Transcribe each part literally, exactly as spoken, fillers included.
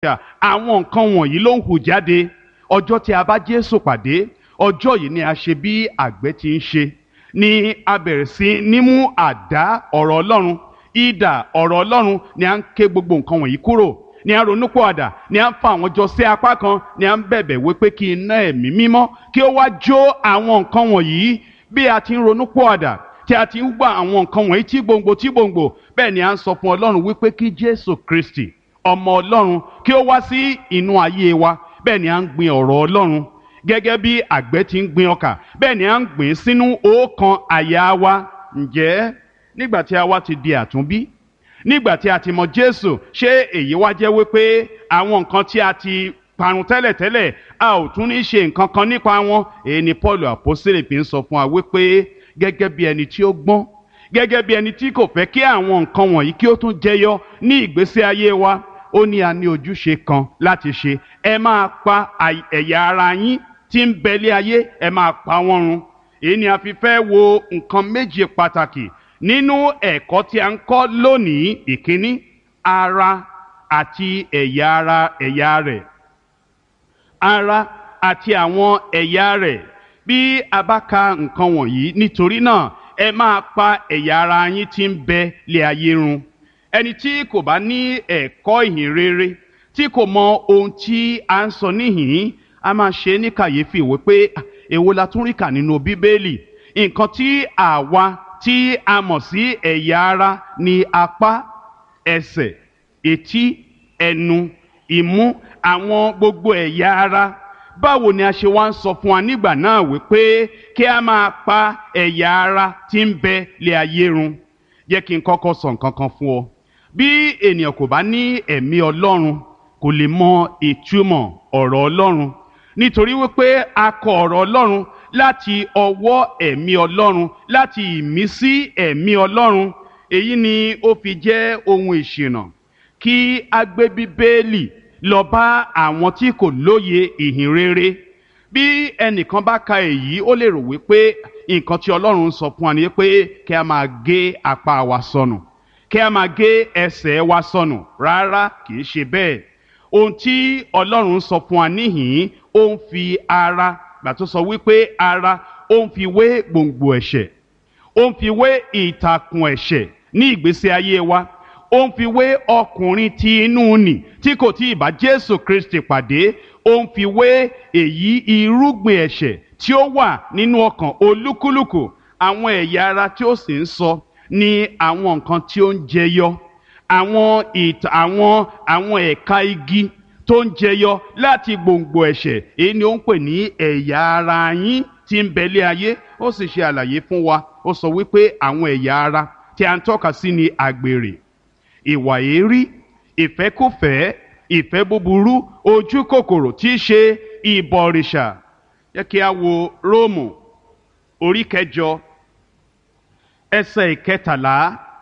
àwọn nǹkan wọ̀nyí ló ń hù jáde. Ọjọ́ tí a bá Jésù pàdé, ọjọ́ yìí ni a ṣe bí àgbẹ̀ ti ń ṣe, ni a bẹ̀rẹ̀ sí ní mú àdá ọ̀rọ̀ Ọlọ́run, idà ọ̀rọ̀ Ọlọ́run, ni a ń ké gbogbo nǹkan wọ̀nyí kúrò, ni a ronúpìwàdà, ni a ń fa àwọn jọ sí apá kan, ni a ń bẹ̀bẹ̀ wípé kí iná ẹ̀mí mímọ́ kí ó wá jó àwọn nǹkan wọ̀nyí. Bí a ti ń ronúpìwàdà, tí a ti ń gbà àwọn nǹkan wọ̀nyí tí gbòǹgbò tí gbòǹgbò, bẹ́ẹ̀ ni a ń sọ fún Ọlọ́run wípé kí Jésù Kristi ọmọ Ọlọ́run kí ó wá sí inú ayé wa. Bẹ́ẹ̀ ni a ń gbin ọ̀rọ̀ Ọlọ́run gẹ́gẹ́ bí àgbẹ̀ ti ń gbin ọkà, bẹ́ẹ̀ ni a ń gbìn sínú ọkàn àyà wa. Ǹjẹ́ nígbà tí a wá ti di àtúnbí, nígbà tí a ti mọ Jésù, ṣé èyí wá jẹ́ wípé àwọn nǹkan tí a ti parun tẹ́lẹ̀tẹ́lẹ̀ a ò tún ní ṣe nǹkan kan nípa wọn? Èyí ni Paul àpọ́sítélì fi ń sọ fún wa wípé gẹ́gẹ́ bí ẹni tí ó gbọ́n, gẹ́gẹ́ bí ẹni tí kò fẹ́ kí àwọn nǹkan wọ̀nyí kí ó tún jẹyọ ní ìgbésí ayé wa, ó ní a ní ojúṣe kan láti ṣe. Ẹ máa pa ẹ̀yà ara yín tí ń bẹ̀lé ayé, ẹ máa pa wọ́n run. Èyí ni a fi fẹ́ wo nǹkan méje pàtàkì nínú ẹ̀kọ́ tí a ń kọ́ lónìí. Ìkíní, ara àti ẹ̀yà ara ẹ̀yà rẹ̀. Ara àti àwọn ẹ̀yà rẹ̀. Bí a bá ka nǹkan wọ̀nyí, nítorí náà ẹ máa pa ẹ̀yà ara yín tí ń bẹ lé ayé run. Ẹni tí kò bá ní ẹ̀kọ́ ìhìn rere, tí kò mọ ohun tí a ń sọ níhìn, a máa ṣe ní kàyéfì wípé èwo la tún rí kà nínú Bíbélì. Nǹkan tí àwa tí a mọ̀ sí ẹ̀yà ara ni apá, ẹsẹ̀, etí, ẹnu, imú, àwọn gbogbo ẹ̀yà ara. Báwo ni a ṣe wá ń sọ fún wa nígbà náà wípé kí a máa pa ẹ̀yà ara tí ń bẹ lé ayé run? Jẹ́ kí n kọ́kọ́ sọ nǹkan kan fún ọ. Bí ènìyàn kò bá ní ẹ̀mí Ọlọ́run, kò lè mọ ìtumọ̀ ọ̀rọ̀ Ọlọ́run, nítorí wípé a kọ ọ̀rọ̀ Ọlọ́run láti ọwọ́ ẹ̀mí Ọlọ́run, láti ìmísí ẹ̀mí Ọlọ́run. Èyí ni ó fi jẹ́ ohun ìṣìnà kí a gbé Bíbélì lọ bá àwọn tí kò lóye ìhìn rere. Bí ẹnìkan bá ka èyí, ó lè rò wípé nǹkan tí Ọlọ́run sọ fún wa ni pé kí a máa gé apá wa sọnù, kí a máa gé ẹsẹ̀ wa sọnù. Rárá, kì í ṣe bẹ́ẹ̀. Ohun tí Ọlọ́run sọ fún wa níhìn, ó ń fi ara, gbà tó sọ wípé ara, ó ń fi wé gbòǹgbò ẹ̀ṣẹ̀, ó ń fi wé ìtàkùn ẹ̀ṣẹ̀ ní ìgbésí ayé wa, ó ń fi wé ọkùnrin tí inú nì tí kò tí ì bá Jésù Kristi pàdé, ó ń fi wé èyí irúgbìn ẹ̀ṣẹ̀ tí ó wà nínú ọkàn olúkúlùkù. Àwọn ẹ̀yà ara tí ó sì ń sọ ní àwọn nǹkan tí ó ń jẹyọ, àwọn ìtàn, àwọn àwọn ẹ̀ka igi tó ń jẹyọ láti gbòǹgbò ẹ̀ṣẹ̀. Èyí ni ó ń pè ní ẹ̀yà ara yín tí ń bẹ̀lé ayé. Ó sì ṣe àlàyé fún wa, ó sọ wípé àwọn ẹ̀yà ara tí a ń tọ́ka sí ni àgbèrè, ìwà èérí, ìfẹ́kúfẹ̀ẹ́, ìfẹ́ búburú, ojú kòkòrò tí í ṣe ìbọ̀rìṣà. Jẹ́ kí a wo Róòmù orí kẹjọ ẹsẹ̀ ìkẹtàlá.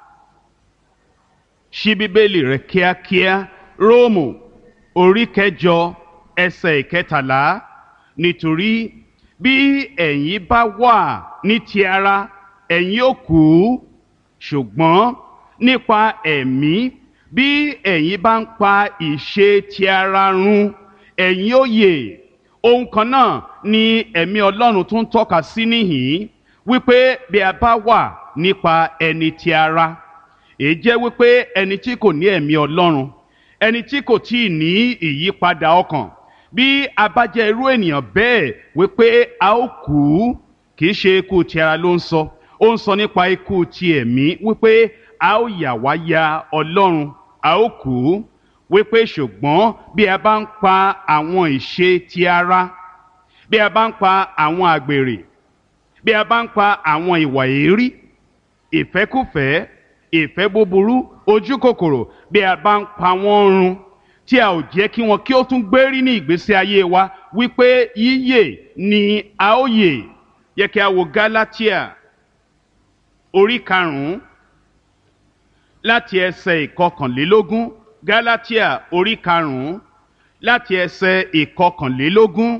Ṣí Bíbélì rẹ kíákíá. Róòmù orí kẹjọ ẹsẹ̀ ìkẹtàlá. Nítorí bí ẹ̀yin bá wà ní ti ara, ẹ̀yin ó kú, ṣùgbọ́n nípa ẹ̀mí, bí ẹ̀yin bá ń pa ìṣe ti ara run, ẹ̀yin ó yè. Ohun kan náà ni ẹ̀mí Ọlọ́run tún tọ́ka sí níhìn, wípé bí a bá wà nípa ẹni ti ara, èyí jẹ́ wípé ẹni tí kò ní ẹ̀mí Ọlọ́run, ẹni tí kò tí ì ní ìyípadà ọkàn, bí a bá jẹ́ irú ènìyàn bẹ́ẹ̀, wípé a ó kú. Kì í ṣe ikú ti ara ló ń sọ, ó ń sọ nípa ikú ti ẹ̀mí, wípé a ó yà wá ya Ọlọ́run, a ó kú. Wípé ṣùgbọ́n bí a bá ń pa àwọn ìṣe ti ara, bí a bá ń pa àwọn àgbèrè, bí a bá ń pa àwọn ìwà èérí, ìfẹ́kúfẹ̀ẹ́, ìfẹ́ búburú, ojú kòkòrò, bí a bá ń pa wọ́n run, tí a ò jẹ́ kí wọn kí ó tún gbérí ní ìgbésí ayé wa, wípé yíyè ni a ó yè. Yẹ kí a wo Gálátíà orí karùn-ún láti ẹsẹ̀ ìkọkànlélógún. Gálátíà orí karùn-ún láti ẹsẹ̀ ìkọkànlélógún.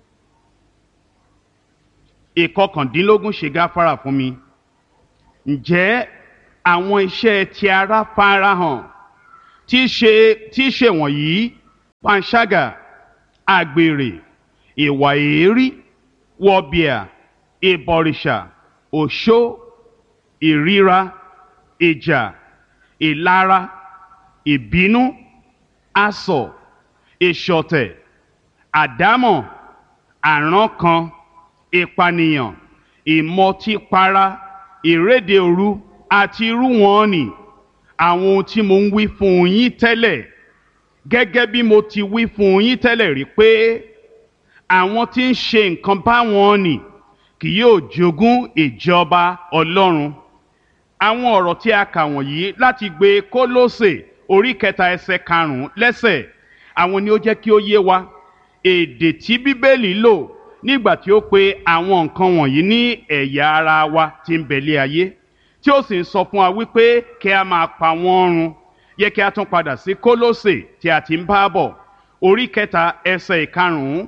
Ìkọkàndínlógún, ṣe gáfárà fún mi. Ǹjẹ́ àwọn iṣẹ́ ti ara farahàn, tí ṣe tí ṣe wọ̀nyí panṣágà, àgbèrè, ìwà èérí, wọ̀bìà, ìbọ̀rìṣà, òṣó, ìríra, ìjà, ìlara, ìbínú, asọ̀, ìṣọ̀tẹ̀, àdámọ̀, àrankàn, ìpànìyàn, ìmọtípara, ìréde òru àti irú wọn nì àwọn ohun tí mo ń wí fún yín tẹ́lẹ̀, gẹ́gẹ́ bí mo ti wí fún yín tẹ́lẹ̀ rí pé àwọn tí ń ṣe nǹkan báwọn nì kì yóò jogún ìjọba Ọlọ́run. Àwọn ọ̀rọ̀ tí a kà wọ̀nyí láti gbé Kólósè orí kẹta ẹsẹ̀ karùn-ún lẹ́sẹ̀, àwọn ni ó jẹ́ kí ó yé wa èdè tí Bíbélì lò nígbà tí ó pe àwọn nǹkan wọ̀nyí ní ẹ̀yà ara wa tí ń bẹ̀lé ayé, tí ó sì ń sọ fún wa wípé kí a máa pa wọ́n run. Yẹ kí a tún padà sí Kólósè tí a ti ń bá bọ̀, orí kẹta ẹsẹ̀ ìkarùn-ún.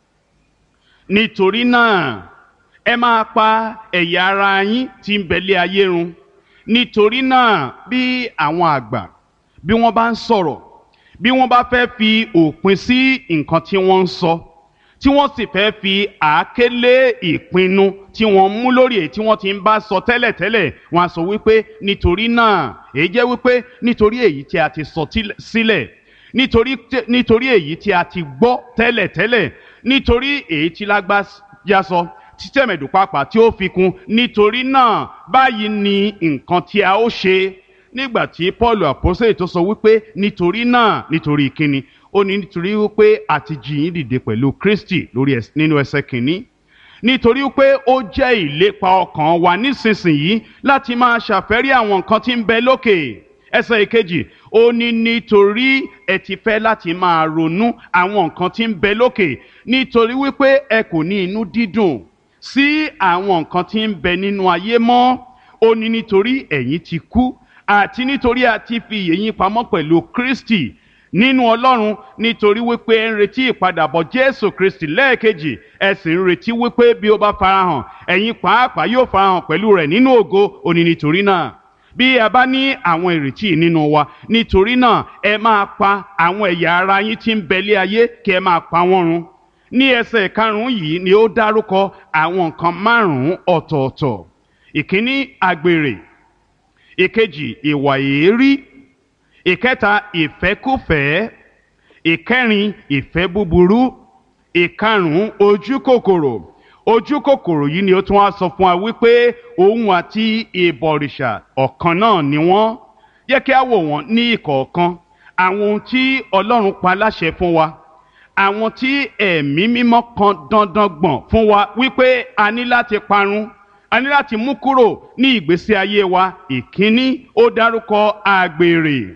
Nítorí náà ẹ máa pa ẹ̀yà ara yín tí ń bẹ̀lé ayé run. Nítorí náà bí àwọn àgbà bí wọ́n bá ń sọ̀rọ̀, bí wọ́n bá fẹ́ fi òpin sí nǹkan tí wọ́n ń sọ, tí wọ́n sì fẹ́ fi àáké lé ìpinnu tí wọ́n mú lórí èyí tí wọ́n ti ń bá sọ tẹ́lẹ̀tẹ́lẹ̀, wọ́n á sọ wípé nítorí náà, èyí jẹ́ wípé nítorí èyí tí a ti sọ sílẹ̀, nítorí nítorí èyí tí a ti gbọ́ tẹ́lẹ̀tẹ́lẹ̀, nítorí èyí tí lágbájá sọ tí tẹ̀mẹ̀dù pàápàá tí ó fi kún, nítorí náà báyìí ni nǹkan tí a ó ṣe. Nígbà tí Paul àpọ́sítélì tó sọ wípé nítorí náà, nítorí kíni? Ó ní nítorí wípé a ti jí yín dìde pẹ̀lú Kristi lórí nínú ẹsẹ̀ kìíní. Nítorí wípé ó jẹ́ ìlépa ọkàn wa nísinsìnyí láti máa ṣàfẹ́rí àwọn nǹkan tí ń bẹ lókè. Ẹsẹ̀ ìkejì, ó ní nítorí ẹ ti fẹ́ láti máa ronú àwọn nǹkan tí ń bẹ lókè, nítorí wípé ẹ kò ní inú dídùn sí àwọn nǹkan tí ń bẹ nínú ayé mọ́. Ó ní nítorí ẹ̀yin ti kú, àti nítorí a ti fi ìyè yín pamọ́ pẹ̀lú Kristi nínú Ọlọ́run, nítorí wípé ẹ ń retí ìpadàbọ̀ Jésù Kristi lẹ́ẹ̀kejì, ẹ sì ń retí wípé bí ó bá farahàn, ẹ̀yin pàápàá yóò farahàn pẹ̀lú rẹ̀ nínú ògo. Ó ní nítorí náà bí ẹ bá ní àwọn ìrètí nínú wa, nítorí náà ẹ máa pa àwọn ẹ̀yà ara yín tí ń bẹ̀lé ayé, kí ẹ máa pa wọ́n run. Ní ẹsẹ̀ karùn-ún yìí ni ó dárúkọ àwọn nǹkan márùn-ún ọ̀tọ̀ọ̀tọ̀. Ìkíní, àgbèrè. Ìkejì, ìwà èérí. Ìkẹta, ìfẹ́kúfẹ̀ẹ́. Ìkẹrin, ìfẹ́ búburú. Ìkarùn-ún, ojú kòkòrò. Ojú kòkòrò yìí ni ó tún wá sọ fún wa wípé òun àti ìbọ̀rìṣà ọ̀kan náà ni wọ́n. Jẹ́ kí a wò wọ́n ní ìkọ̀ọ̀kan. Àwọn ohun tí Ọlọ́run pa láṣẹ fún wa, àwọn tí ẹ̀mí mímọ́ kan dandan gbọ̀n fún wa wípé a ní láti parun, a ní láti mú kúrò ní ìgbésí ayé wa. Ìkíní, ó dárúkọ àgbèrè.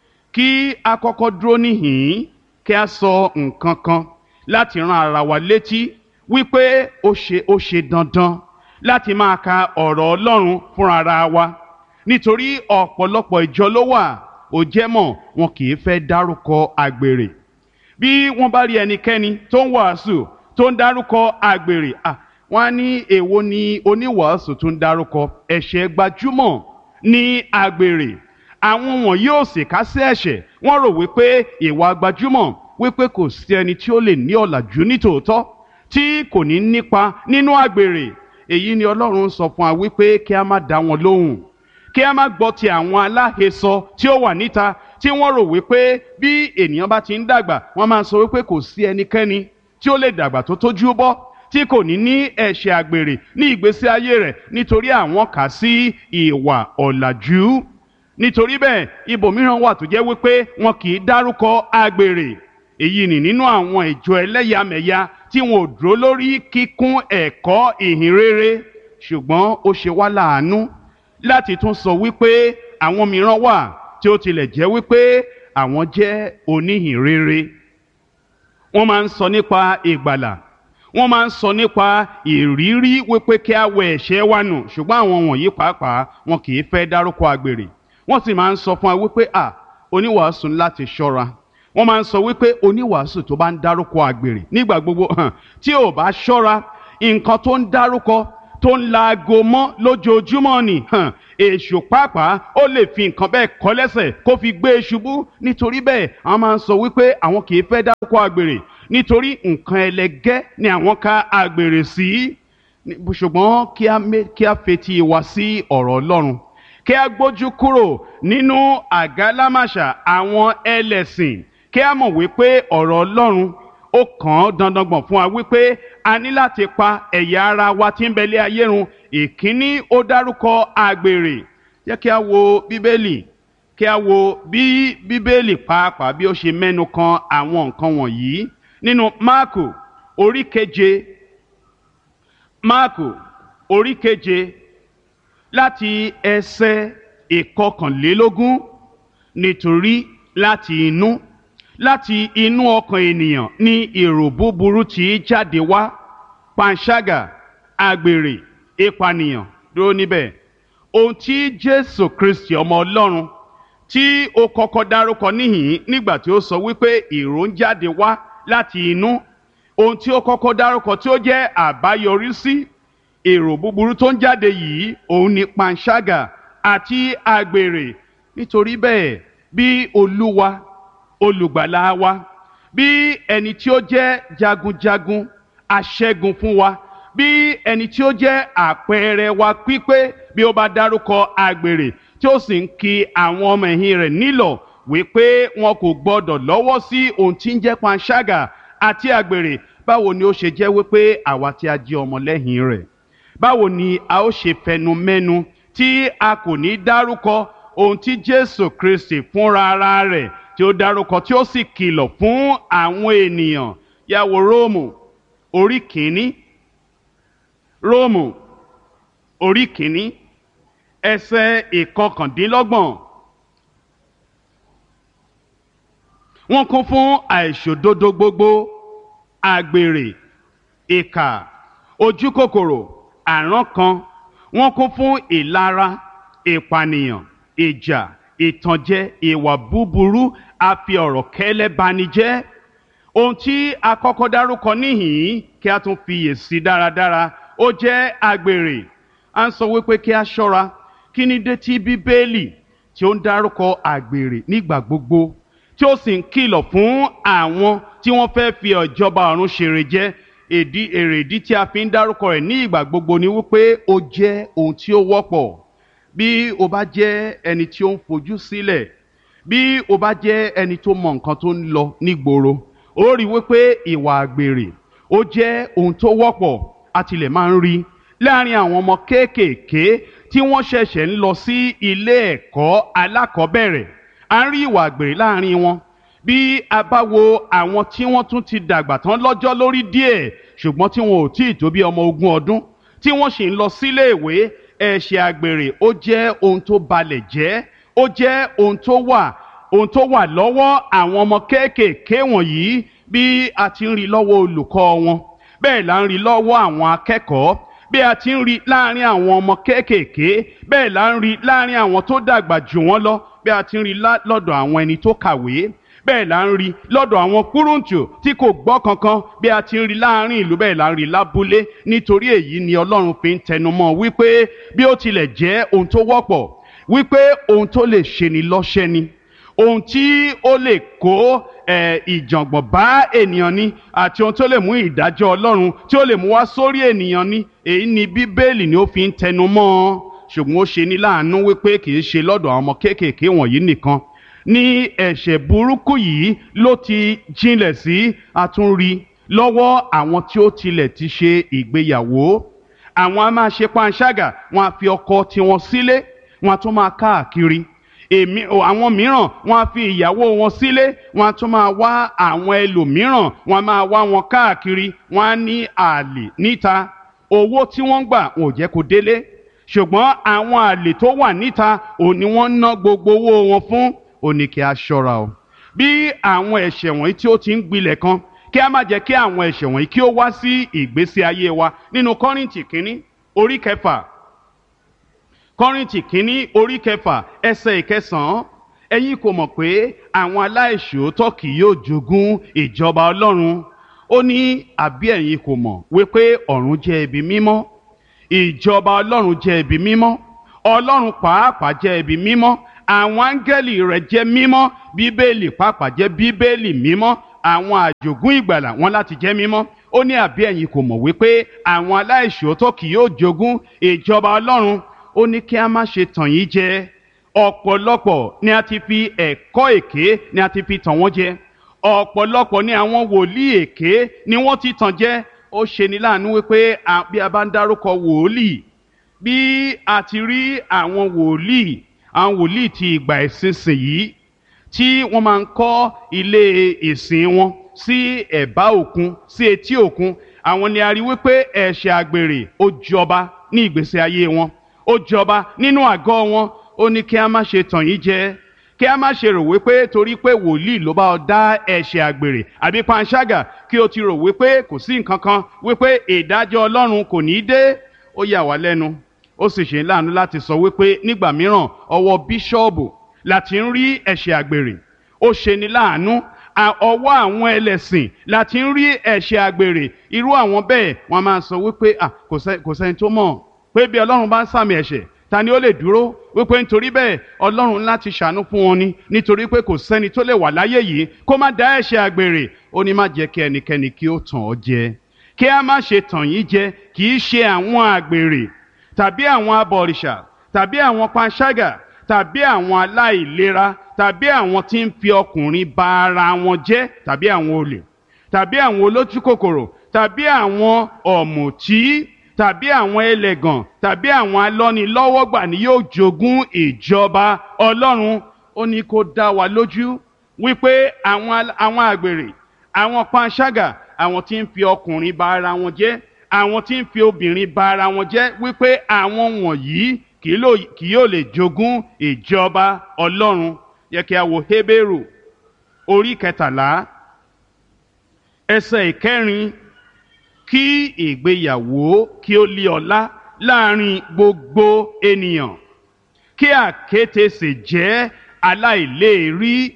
Kí a kọ́kọ́ dúró níhìn-ín kí a sọ nǹkan kan láti rán ara wa létí wípé ó ṣe ó ṣe dandan láti máa ka ọ̀rọ̀ Ọlọ́run fúnra ara wa, nítorí ọ̀pọ̀lọpọ̀ ìjọ ló wà ó jẹ́ mọ̀ wọn kì í fẹ́ dárúkọ àgbèrè. Bí wọ́n bá rí ẹnikẹ́ni tó ń wàásù tó ń dárúkọ àgbèrè, ah, wọ́n á ní èwo ni oníwàásù tó ń dárúkọ ẹ̀ṣẹ̀ gbajúmọ̀ ní àgbèrè. Àwọn wọ̀nyí ò sì ká sí ẹ̀ṣẹ̀, wọ́n rò wípé ìwà gbajúmọ̀ wípé kò sí ẹni tí ó lè ní ọ̀làjú nítòótọ́ tí kò ní nípa nínú àgbèrè. Èyí ni Ọlọ́run sọ fún wa wípé kí a má dá wọn lóhùn, kí a má gbọ́ ti àwọn aláhesọ tí ó wà níta, tí wọ́n rò wípé bí ènìyàn bá ti ń dàgbà, wọ́n máa sọ wípé kò sí ẹnikẹ́ni tí ó lè dàgbà tó tójú bọ́ tí kò ní ní ẹ̀ṣẹ̀ àgbèrè ní ìgbésí ayé rẹ̀, nítorí àwọn kà sí ìwà ọ̀làjú. Nítorí bẹ́ẹ̀ ibòmíràn wà tó jẹ́ wípé wọn kì í dárúkọ àgbèrè. Èyí ni nínú àwọn ìjọ ẹlẹ́yàmẹ̀yà tí wọn ò dúró lórí kíkún ẹ̀kọ́ ìhìn rere. Ṣùgbọ́n ó ṣe wá láàánú láti tún sọ wípé àwọn mìíràn wà tí ó tilẹ̀ jẹ́ wípé àwọn jẹ́ oníhìn rere. Wọ́n máa ń sọ nípa ìgbàlà, wọ́n máa ń sọ nípa ìrírí wípé kí a wẹ ẹ̀ṣẹ̀ wa nù, ṣùgbọ́n àwọn wọ̀nyí pàápàá wọn kì í fẹ́ dárúkọ àgbèrè. Wọ́n sì máa ń sọ fún wa wípé à oníwàásù láti ṣọ́ra. Wọ́n máa ń sọ wípé oníwàásù tó bá ń dárúkọ àgbèrè nígbà gbogbo hàn tí ò bá ṣọ́ra, nǹkan tó ń dárúkọ tó ń laago mọ́ lójoojúmọ́ ni hàn èṣù pàápàá ó lè fi nǹkan bẹ́ẹ̀ kọ́ lẹ́sẹ̀ kó fi gbé e ṣubú. Nítorí bẹ́ẹ̀ àwọn máa ń sọ wípé àwọn kì í fẹ́ dárúkọ àgbèrè nítorí nǹkan ẹlẹgẹ́ ni àwọn ka àgbèrè sí. Ṣùgbọ́n kí a mé- kí a fetí wa sí ọ̀rọ̀ Ọlọ́run, kí a gbójú kúrò nínú àgálámàṣà àwọn ẹlẹ́sìn, kí a mọ̀ wípé ọ̀rọ̀ Ọlọ́run ó kàn án dandan gbọ̀n fún wa wípé a ní láti pa ẹ̀yà ara wa tí ń bẹ lé ayé run. Ìkíní, ó dárúkọ àgbèrè. Jẹ́ kí a wo Bíbélì, kí a wo bí Bíbélì pàápàá bí ó ṣe mẹ́nu kan àwọn nǹkan wọ̀nyí nínú Máàkù orí keje, Máàkù orí keje láti ẹsẹ̀ ìkọkànlélógún. Nítorí láti inú láti inú ọkàn ènìyàn ni èrò búburú tí í jáde wá: panṣágà, àgbèrè, ìpànìyàn. Dúró níbẹ̀. Ohun tí Jésù Kristi ọmọ Ọlọ́run tí ó kọ́kọ́ dárúkọ níhìn nígbà tí ó sọ wípé èrò ń jáde wá láti inú, ohun tí ó kọ́kọ́ dárúkọ tí ó jẹ́ àbáyọrísí èrò búburú tó ń jáde yìí, òun ni panṣágà àti àgbèrè. Nítorí bẹ́ẹ̀, bí Olúwa olùgbàlà wa, bí ẹni tí ó jẹ́ jagunjagun aṣẹ́gun fún wa, bí ẹni tí ó jẹ́ àpẹẹrẹ wa pípé, bí ó bá dárúkọ àgbèrè tí ó sì ń ki àwọn ọmọ ẹ̀yìn rẹ̀ nílọ̀ wípé wọn kò gbọdọ̀ lọ́wọ́ sí ohun tí ń jẹ́ panṣágà àti àgbèrè, báwo ni ó ṣe jẹ́ wípé àwa tí a jẹ́ ọmọlẹ́yìn rẹ̀, báwo ni a ó ṣe fẹnu mẹ́nu tí a kò ní dárúkọ ohun tí Jésù Kristi fúnra ara rẹ̀ tí ó dárúkọ tí ó sì kìlọ̀ fún àwọn ènìyàn? Yá wo Róòmù orí kìíní, Róòmù orí kìíní ẹsẹ̀ ìkọkàndínlọ́gbọ̀n. Wọ́n kún fún àìṣòdodo gbogbo, àgbèrè, ìkà, ojúkòkòrò, àrankàn. Wọ́n kún fún ìlara, ìpànìyàn, ìjà, ìtànjẹ, ìwà búburú, a fi ọ̀rọ̀ kẹ́lẹ́ bani jẹ́. Ohun tí a kọ́kọ́ dárúkọ níhìn-ín kí a tún fiyèsí dáradára, ó jẹ́ àgbèrè. À ń sọ wípé kí a ṣọ́ra. Kí ni dé tí Bíbélì tí ó ń dárúkọ àgbèrè nígbà gbogbo tí ó sì ń kìlọ̀ fún àwọn tí wọ́n fẹ́ fi ìjọba ọ̀run ṣèrè jẹ? Èdí èrèdí tí a fi ń dárúkọ rẹ̀ ní ìgbà gbogbo ni wípé ó jẹ́ ohun tí ó wọ́pọ̀. Bí o bá jẹ́ ẹni tí ó ń fojú sílẹ̀, bí o bá jẹ́ ẹni tó mọ nǹkan tó ń lọ nígboro, ó rí wípé ìwà àgbèrè ó jẹ́ ohun tó wọ́pọ̀. A tilẹ̀ máa ń rí láàrin àwọn ọmọ kéékèèké tí wọ́n ṣẹ̀ṣẹ̀ ń lọ sí ilé ẹ̀kọ́ alákọ̀ọ́bẹ̀rẹ̀. À ń rí ìwà àgbèrè láàrin wọn. Bí a bá wo àwọn tí wọ́n tún ti dàgbà tán lọ́jọ́ lórí díẹ̀ ṣùgbọ́n tí wọn ò tí ì tó bí ọmọ ogún ọdún tí wọ́n sì ń lọ sílé ìwé, ẹ̀ṣẹ̀ àgbèrè ó jẹ́ ohun tó balẹ̀ jẹ́, ó jẹ́ ohun tó wà ohun tó wà lọ́wọ́ àwọn ọmọ kéékèèké wọ̀nyí. Bí a ti ń rí lọ́wọ́ olùkọ́ wọn, bẹ́ẹ̀ là ń rí lọ́wọ́ àwọn akẹ́kọ̀ọ́. Bí a ti ń rí láàrin àwọn ọmọ kéékèèké, bẹ́ẹ̀ là ń rí láàrin àwọn tó dàgbà jù wọ́n lọ. Bí a ti ń rí lọ́dọ̀ àwọn ẹni tó kàwé, bẹ́ẹ̀ là ń rí lọ́dọ̀ àwọn kúrúǹtù tí kò gbọ́ kankan. Bí a ti ń rí láàrin ìlú, bẹ́ẹ̀ là ń rí lábúlé. Nítorí èyí ni Ọlọ́run fi ń tẹnumọ́ wípé bí ó tilẹ̀ jẹ́ ohun tó wọ́pọ̀, wípé ohun tó lè ṣe ni lọ́ṣẹ́ ni, ohun tí ó lè kó ẹ̀ ìjàngbọ̀n bá ènìyàn ni, àti ohun tó lè mú ìdájọ́ Ọlọ́run tí ó lè mú wá sórí ènìyàn ni. Èyí ni Bíbélì ni ó fi ń tẹnumọ́. Ṣùgbọ́n ó ṣe ní láàánú wípé kì í ṣe lọ́dọ̀ àwọn ọmọ kéékèèké wọ̀nyí nìkan ní ẹ̀ṣẹ̀ burúkú yìí ló ti jinlẹ̀ sí. A tún rí lọ́wọ́ àwọn tí ó tilẹ̀ ti ṣe ìgbéyàwó. Àwọn a máa ṣe panṣágà, wọn a fi ọkọ tiwọn sílé, wọn a tún máa káàkiri. Èmi àwọn mìíràn wọn a fi ìyàwó wọn sílé, wọn a tún máa wá àwọn ẹlòmíràn, wọn a máa wá wọn káàkiri. Wọn á ní àlè níta. Owó tí wọ́n gbà wọn ò jẹ́ kó délé. Ṣùgbọ́n àwọn àlè tó wà níta òun ni wọ́n ná gbogbo owó wọn fún. Ó ní kí a ṣọ́ra o. Bí àwọn ẹ̀ṣẹ̀ wọ̀nyí tí ó ti ń gbilẹ̀ kan, kí a má jẹ́ kí àwọn ẹ̀ṣẹ̀ wọ̀nyí kí ó wá sí ìgbésí ayé wa. Nínú Kọ́ríńtì kínní orí kẹfà, Kọ́ríńtì kínní orí kẹfà ẹsẹ̀ ìkẹsàn-án. Ẹ̀yin kò mọ̀ pé àwọn aláìṣòótọ́ kì yóò jogún ìjọba Ọlọ́run. Ó ní àbí ẹ̀yin kò mọ̀ wípé ọ̀run jẹ́ ibi mímọ́, ìjọba Ọlọ́run jẹ́ ibi mímọ́. Ọlọ́run pàápàá jẹ́ ibi mímọ́, àwọn áńgẹ́lì rẹ̀ jẹ́ mímọ́, bíbélì pàápàá jẹ́ bíbélì mímọ́, àwọn àjogún ìgbàlà wọn láti jẹ́ mímọ́. Ó ní àbí ẹ̀yin kò mọ̀ wípé àwọn aláìṣòótọ́ kì yóò jogún ìjọba Ọlọ́run. Ó ní kí a má ṣe tàn yín jẹ. Ọ̀pọ̀lọpọ̀ ni a ti fi ẹ̀kọ́ èké ni a ti fi tàn wọ́n jẹ. Ọ̀pọ̀lọpọ̀ ni àwọn wòlíì èké ni wọ́n ti tàn jẹ. Ó ṣeni láàánú wípé bí a bá ń dárúkọ wòlíì, bí a ti rí àwọn wòlíì àwọn wòlíì ti ìgbà ìsinsìnyí tí wọ́n máa ń kọ́ ilé ìsìn wọn sí ẹ̀bá òkun, sí etí òkun, àwọn ni a rí wípé ẹ̀ṣẹ̀ àgbèrè ó jọba ní ìgbésí ayé wọn, ó jọba nínú àgọ́ wọn. Ó ní kí a má ṣe tàn yín jẹ, kí a má ṣe rò wípé torí pé wòlíì ló bá ọ dá ẹ̀ṣẹ̀ àgbèrè àbí panṣágà kí o ti rò wípé kò sí nǹkan kan, wípé ìdájọ́ Ọlọ́run kò ní í dé. Ó yà wá lẹ́nu, ó sì ṣe láàánú láti sọ wípé nígbà mìíràn ọwọ́ bíṣọ́ọ̀bù láti ń rí ẹ̀ṣẹ̀ àgbèrè. Ó ṣe ní láàánú, ọwọ́ àwọn ẹlẹ́sìn láti ń rí ẹ̀ṣẹ̀ àgbèrè. Irú àwọn bẹ́ẹ̀ wọ́n máa sọ wípé à kò sẹ́ni tó mọ̀ pé bí Ọlọ́run bá ń sàmì ẹ̀ṣẹ̀ ta ni ó lè dúró, wípé nítorí bẹ́ẹ̀ Ọlọ́run láti ṣàánú fún wọn ni, nítorí pé kò sẹ́ni tó lè wà láyé yìí kó má dá ẹ̀ṣẹ̀ àgbèrè. Ó ní má jẹ́ kí ẹnikẹ́ni kí ó tàn ọ́ jẹ, kí a má ṣe tàn yín jẹ. Kì í ṣe àwọn àgbèrè tàbí àwọn abọ̀rìṣà tàbí àwọn panṣágà tàbí àwọn aláìlera tàbí àwọn tí ń fi ọkùnrin ba ara wọn jẹ́ tàbí àwọn olè tàbí àwọn olójúkòkòrò tàbí àwọn ọ̀mùtí tàbí àwọn ẹlẹ́gàn tàbí àwọn alọ́nilọ́wọ́gbà ni yóò jogún ìjọba Ọlọ́run. Ó ní kó dá wa lójú wípé àwọn àwọn àgbèrè, àwọn panṣágà, àwọn tí ń fi ọkùnrin ba ara wọn jẹ́, àwọn tí ń fi obìnrin ba ara wọn jẹ́, wípé àwọn wọ̀nyí kì yóò lè jogún ìjọba Ọlọ́run. Yẹ kí a wo Hébérù orí kẹtàlá ẹsẹ̀ ìkẹrin. Kí ìgbéyàwó kí ó lé ọlá láàrin gbogbo ènìyàn, kí àkéte sì jẹ́ aláìléèrí.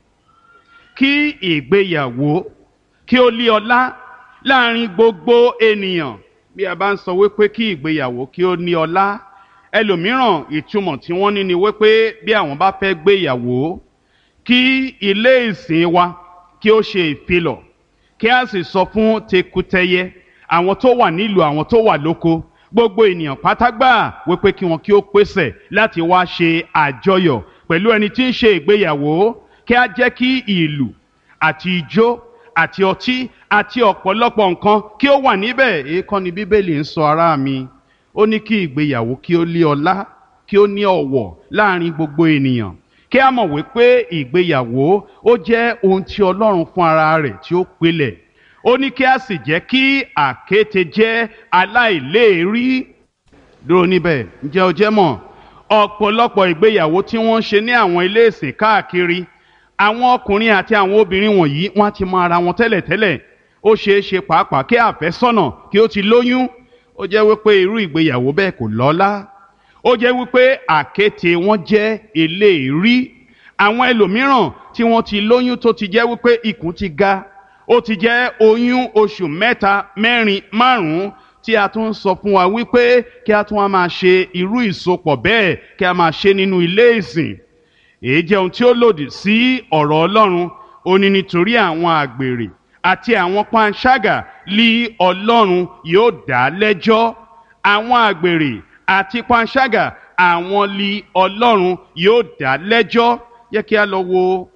Kí ìgbéyàwó kí ó lé ọlá láàrin gbogbo ènìyàn. Bí a bá ń sọ wípé kí ìgbéyàwó kí ó ní ọlá, ẹlòmíràn ìtumọ̀ tí wọ́n ní ni wípé bí àwọn bá fẹ́ gbéyàwó, kí ilé ìsìn wa kí ó ṣe ìfilọ̀, kí a sì sọ fún tekútẹyẹ, àwọn tó wà nílùú, àwọn tó wà lóko, gbogbo ènìyàn pátágbà wípé kí wọn kí ó pèsè láti wá ṣe àjọyọ̀ pẹ̀lú ẹni tí ń ṣe ìgbéyàwó. Kí a jẹ́ kí ìlù àti ijó àti ọtí àti ọ̀pọ̀lọpọ̀ nǹkan kí ó wà níbẹ̀. Èèkàn ni Bíbélì ń sọ, ará mi. Ó ní kí ìgbéyàwó kí ó lé ọlá, kí ó ní ọ̀wọ̀ láàrin gbogbo ènìyàn. Kí a mọ̀ wípé ìgbéyàwó ó jẹ́ ohun tí Ọlọ́run fún ara rẹ̀ tí ó pilẹ̀. Ó ní kí a sì jẹ́ kí àkéte jẹ́ aláìléèrí. Dúró níbẹ̀, ǹjẹ́ o jẹ́ mọ̀ ọ̀pọ̀lọpọ̀ ìgbéyàwó tí wọ́n ń ṣe ní àwọn ilé ìsìn káàkiri, àwọn ọkùnrin àti àwọn obìnrin wọ̀nyí wọ́n ti mọ ara wọn tẹ́lẹ̀tẹ́lẹ̀. Ó ṣeé ṣe pàápàá kí àfẹ́sọ́nà kí ó ti lóyún. Ó jẹ́ wípé irú ìgbéyàwó bẹ́ẹ̀ kò lọ́lá. Ó jẹ́ wípé àkéte wọn jẹ́ eléèrí. Àwọn ẹlòmíràn tí wọ́n ti lóyún tó ti jẹ́ wípé ikùn ti ga, ó ti jẹ́ oyún oṣù mẹ́ta, mẹ́rin, márùn-ún, tí a tún sọ fún wa wípé kí a tún wá máa ṣe irú ìsopọ̀ bẹ́ẹ̀, kí a máa ṣe nínú ilé ìsìn. Èyí jẹ́ ohun tí ó lòdì sí ọ̀rọ̀ Ọlọ́run. Ó ní nítorí àwọn àgbèrè àti àwọn panṣágà lí Ọlọ́run yóò dá lẹ́jọ́. Àwọn àgbèrè àti panṣágà àwọn lí Ọlọ́run yóò dá lẹ́jọ́. Yẹ kí a lọ wo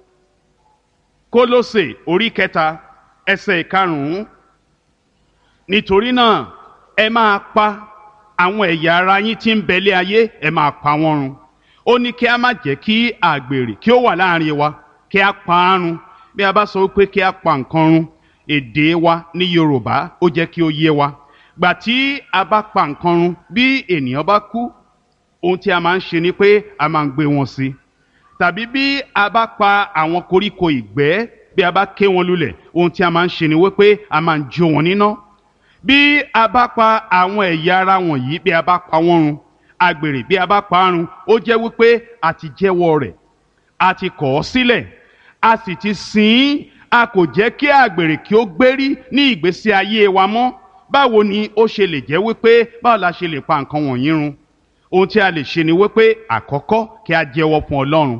Kólósè orí kẹta ẹsẹ̀ ìkarùn-ún. Nítorí náà ẹ máa pa àwọn ẹ̀yà ara yín tí ń bẹ̀lé ayé, ẹ máa pa wọ́n run. Ó ní kí a má jẹ́ kí àgbèrè kí ó wà láàrin wa, kí a pa á run. Bí a bá sọ wípé kí a pa nǹkan run, èdè wa ní Yorùbá ó jẹ́ kí ó yé wa. Gbà tí a bá pa nǹkan run, bí ènìyàn bá kú, ohun tí a máa ń ṣe ni pé a máa ń gbé wọn sí. Tàbí bí a bá pa àwọn koríko ìgbẹ́, bí a bá ké wọn lulẹ̀, ohun tí a máa ń ṣe ni wípé a máa ń jó wọn níná. Bí a bá pa àwọn ẹ̀yà ara wọ̀nyí, bí a bá pa wọ́n run, àgbèrè bí a bá pa á run, ó jẹ́ wípé a ti jẹ́wọ́ rẹ̀, a ti kọ̀ ọ́ sílẹ̀, a sì ti sìn ín. A kò jẹ́ kí àgbèrè kí ó gbérí ní ìgbésí ayé wa mọ́. Báwo ni ó ṣe lè jẹ́ wípé báwo la ṣe lè pa nǹkan wọ̀nyí run? ohun tí a lè ṣe ni wípé àkọ́kọ́ kí a jẹ́wọ́ fún Ọlọ́run,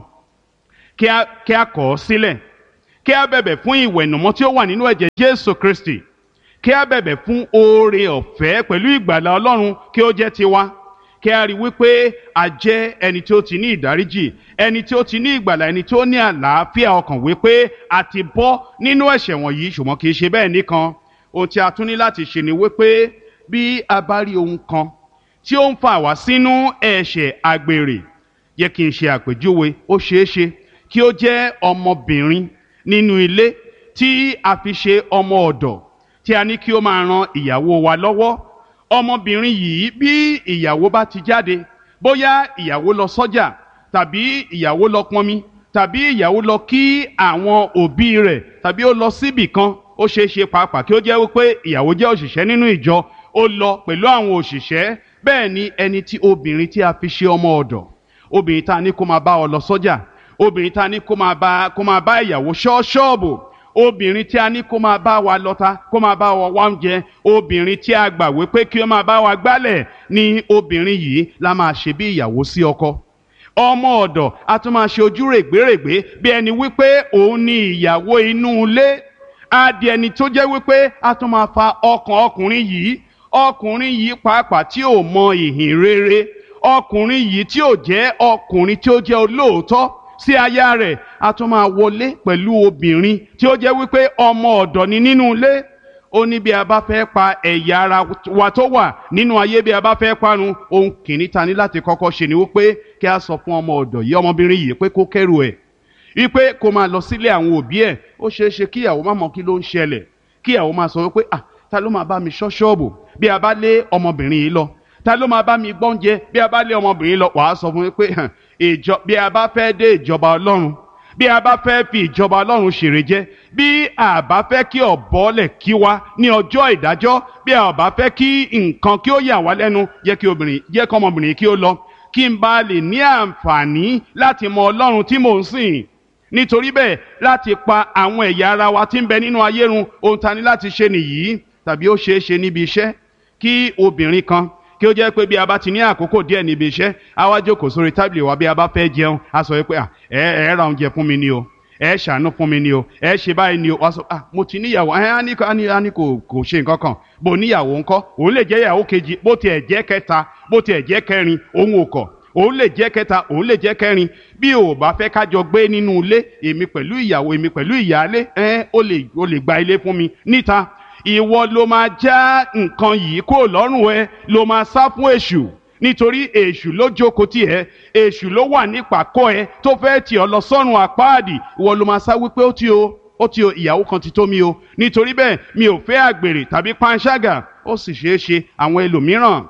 kí a kí a kọ̀ ọ́ sílẹ̀, kí a bẹ̀bẹ̀ fún ìwẹ̀nùmọ́ tí ó wà nínú ẹ̀jẹ̀ Jésù Kristi, kí a bẹ̀bẹ̀ fún oore ọ̀fẹ́ pẹ̀lú ìgbàlà Ọlọ́run kí ó jẹ́ tiwa, kí a rí wípé a jẹ́ ẹni tí ó ti ní ìdáríjì, ẹni tí ó ti ní ìgbàlà, ẹni tí ó ní àlàáfíà ọkàn, wípé a ti bọ́ nínú ẹ̀ṣẹ̀ wọ̀nyí. Ṣùgbọ́n kì í ṣe bẹ́ẹ̀ nìkan. Ohun tí a tún ní láti ṣe ni wípé bí a bá rí ohun kan tí ó ń fà wá sínú ẹ̀ṣẹ̀ àgbèrè, yẹ kí n ṣe àpèjúwe, ó ṣeé ṣe kí ó jẹ́ ọmọbìnrin nínú ilé tí a fi ṣe ọmọ ọ̀dọ̀ tí a ní kí ó máa ran ìyàwó wa lọ́wọ́. Ọmọbìnrin yìí bí ìyàwó bá ti jáde, bóyá ìyàwó lọ sọ́jà tàbí ìyàwó lọ pọnmi tàbí ìyàwó lọ kí àwọn òbí rẹ̀ tàbí ó lọ síbì kan, ó ṣeé ṣe pàápàá kí ó jẹ́ wípé ìyàwó jẹ́ òṣìṣẹ́ nínú ìjọ, ó lọ pẹ̀lú àwọn òṣìṣẹ́. Bẹ́ẹ̀ ni ẹni tí obìnrin tí a fi ṣe ọmọ ọ̀dọ̀, obìnrin tá a ní kó máa bá ọ lọ sọ́jà, obìnrin tá a ní kó máa bá kó máa bá ìyàwó ṣọ́ ṣọ́ọ̀bù, obìnrin tí a ní kó máa bá wa lọ́ta, kó máa bá wa wá oúnjẹ, obìnrin tí a gbà wípé kí ó máa bá wa gbálẹ̀, ni obìnrin yìí la máa ṣe bí ìyàwó sí ọkọ. Ọmọ ọ̀dọ̀ a tún máa ṣe ojú règbèrègbè bí ẹni wípé òun ni ìyàwó inú ilé. Á di ẹni tó jẹ́ wípé a tún máa fa ọkàn ọkùnrin yìí, ọkùnrin yìí pàápàá tí ò mọ ìhìn rere, ọkùnrin yìí tí ò jẹ́ ọkùnrin tí ó jẹ́ olóòótọ́ sí aya rẹ̀, a tún máa wọlé pẹ̀lú obìnrin tí ó jẹ́ wípé ọmọ ọ̀dọ̀ ni nínú ilé. Ó ní bí a bá fẹ́ pa ẹ̀yà ara wa tó wà nínú ayé, bí a bá fẹ́ parun, ohun kìíní ta ní láti kọ́kọ́ ṣe ni wípé kí a sọ fún ọmọ ọ̀dọ̀ yìí, ọmọbìnrin yìí, pé kó kẹ́rù ẹ̀, wípé kó máa lọ sílé àwọn òbí ẹ̀. Ó ṣeé ṣe kí ìyàwó má mọ kí ló ń ṣẹlẹ̀, kí ìyàwó máa sọ wípé ah ta ló máa bá mi ṣọ́ ṣọ́ọ̀bù bí a bá lé ọmọbìnrin yìí lọ, ta ló máa bá mi gbọ́únjẹ bí a bá lé ọmọbìnrin lọ. Wàá sọ fún mi pé ìjọ bí a bá fẹ́ dé ìjọba Ọlọ́run, bí a bá fẹ́ fi ìjọba Ọlọ́run ṣèrè jẹ, bí a bá fẹ́ kí ọ̀bọ̀lẹ̀ kí wa ní ọjọ́ ìdájọ́, bí a bá fẹ́ kí nǹkan kí ó yà wá lẹ́nu, jẹ́ kí obìnrin jẹ́ kí ọmọbìnrin kí ó lọ, kí n bá lè ní àǹfààní láti mọ Ọlọ́run tí mò ń sìn. Nítorí bẹ́ẹ̀, láti pa àwọn ẹ̀yà ara wa tí ń bẹ nínú ayé run, ohun ta ní láti ṣe nìyí. Tàbí ó ṣeé ṣe níbi iṣẹ́ kí obìnrin kan kí ó jẹ́ pé bí a bá ti ní àkókò díẹ̀ níbi iṣẹ́, a wá jókòó sórí tábìlì wa bí a bá fẹ́ jẹun, a sọ pé ẹ ẹ ra oúnjẹ fún mi ni o, ẹ ṣàánú fún mi ni o, ẹ ṣe báyìí ni o. Wá sọ ah mo ti níyàwó, ẹ á ní á ní kò kò ṣe nǹkan kan. Bó níyàwó ńkọ́, òun lè jẹ́ ìyàwó kejì, bó tiẹ̀ jẹ́ kẹta, bó tiẹ̀ jẹ́ kẹrin, òun ò kọ̀. Òun lè jẹ́ kẹta, òun lè jẹ́ kẹrin. Bí o bá fẹ́ kájọ gbé nínú ilé, èmi pẹ̀lú ìyàwó, èmi pẹ̀lú ìyálé, ẹ ó lè ó lè gba ilé fún mi níta. Ìwọ ló máa já nǹkan yìí kúrò lọ́rùn ẹ, ló máa sá fún èṣù, nítorí èṣù ló jókòó tì ẹ́, èṣù ló wà nípàkọ́ ẹ tó fẹ́ tì ọ́ lọ sọ́run àpáàdì. Ìwọ ló máa sá wípé ó ti o ó ti o ìyàwó kan ti tó mi o, nítorí bẹ́ẹ̀ mi ò fẹ́ àgbèrè tàbí panṣágà. Ó sì ṣeé ṣe àwọn ẹlòmíràn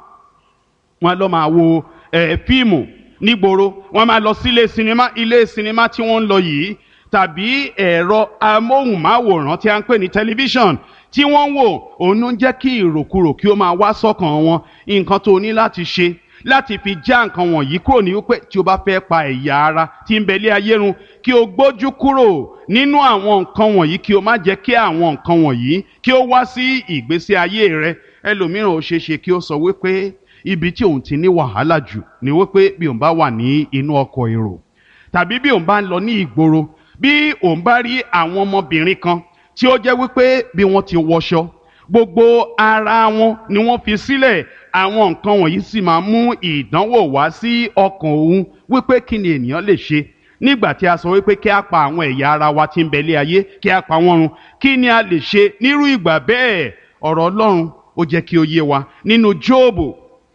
wọn lọ máa wo ẹ fíìmù nígboro, wọn máa lọ sílé sinimá, ilé sinimá tí wọ́n ń lọ yìí, tàbí ẹ̀rọ amóhùnmáwòrán tí a ń pè ní tẹlifíṣàn tí wọ́n ń wò, òun ló ń jẹ́ kí ìròkurò kí ó máa wá sọ́kàn wọn. Nǹkan tó ní láti ṣe láti fi já nǹkan wọ̀nyí kúrò ní wípé tí o bá fẹ́ pa ẹ̀yà ara tí ń bẹ lé ayé run, kí o gbójú kúrò nínú àwọn nǹkan wọ̀nyí, kí o má jẹ́ kí àwọn nǹkan wọ̀nyí kí ó wá sí ìgbésí ayé rẹ. Ẹlòmíràn ó ṣeé ṣe kí ó sọ wípé ibi tí òun ti ní wàhálà jù ni wípé bí òun bá wà ní inú ọkọ̀ èrò, tàbí bí òun bá ń lọ ní ìgboro, bí òun bá rí àwọn ọmọbìnrin kan tí ó jẹ́ wípé bí wọ́n ti wọṣọ, gbogbo ara wọn ni wọ́n fi sílẹ̀. Àwọn nǹkan wọ̀nyí sì máa mú ìdánwò wá sí ọkàn òun wípé kí ni ènìyàn lè ṣe nígbà tí a sọ wípé kí a pa àwọn ẹ̀yà ara wa tí ń bẹ lé ayé, kí a pa wọ́n run. Kí ni a lè ṣe nírú ìgbà bẹ́ẹ̀? Ọ̀rọ̀ Ọlọ́run ó jẹ́ kí ó yé wa nínú Jóòbù,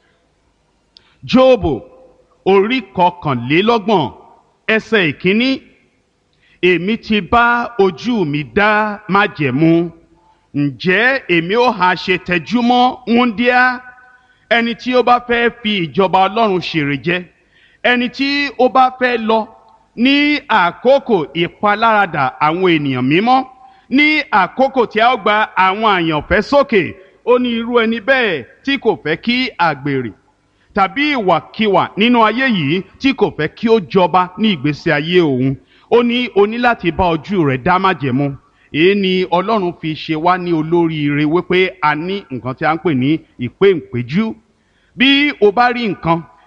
Jóòbù orí kọkànlélọ́gbọ̀n ẹsẹ̀ ìkíní. Èmi ti bá ojú mi dá májẹ̀mú, ǹjẹ́ èmi ó ha ṣe tẹjúmọ́ wúńdíá? Ẹni tí ó bá fẹ́ fi ìjọba Ọlọ́run ṣèrè jẹ, ẹni tí ó bá fẹ́ lọ ní àkókò ìpaláradà àwọn ènìyàn mímọ́, ní àkókò tí a ó gba àwọn àyànfẹ́ sókè, ó ní irú ẹni bẹ́ẹ̀ tí kò fẹ́ kí àgbèrè tàbí ìwàkiwà nínú ayé yìí, tí kò fẹ́ kí ó jọba ní ìgbésí ayé òun. Ó ní o ní láti bá ojú rẹ̀ dá májẹ̀mú. Èyí ni Ọlọ́run fi ṣe wá ní olóríire wípé a ní nǹkan tí a ń pè ní ìpéǹpéjú. Bí o bá rí nǹkan